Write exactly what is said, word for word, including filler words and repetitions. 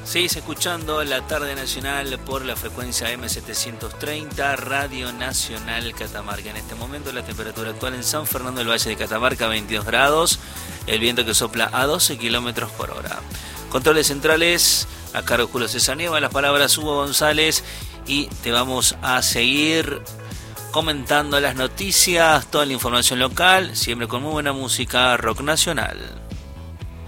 Seguís escuchando La Tarde Nacional por la frecuencia M setecientos treinta, Radio Nacional Catamarca. En este momento la temperatura actual en San Fernando del Valle de Catamarca, veintidós grados, el viento que sopla a doce kilómetros por hora. Controles centrales a cargo de Julio César Nieva, las palabras Hugo González, y te vamos a seguir comentando las noticias, toda la información local, siempre con muy buena música rock nacional.